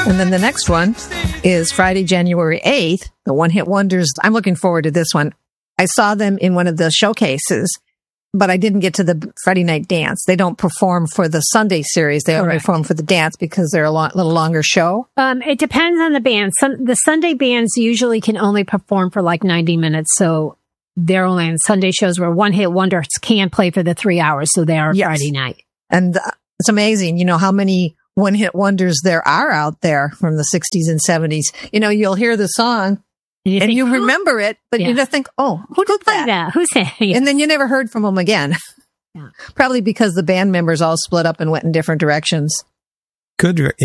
And then the next one is Friday, January 8th, the One Hit Wonders. I'm looking forward to this one. I saw them in one of the showcases, but I didn't get to the Friday night dance. They don't perform for the Sunday series. They only perform for the dance because they're a little longer show. It depends on the band. The Sunday bands usually can only perform for like 90 minutes. So they're only on Sunday shows where One Hit Wonders can play for the 3 hours. So they are Friday night. And it's amazing, how many One Hit Wonders there are out there from the 60s and 70s. You'll hear the song and you remember it, but you just think, oh, who did that? Who's that? Yeah. And then you never heard from them again. Yeah. Probably because the band members all split up and went in different directions. Good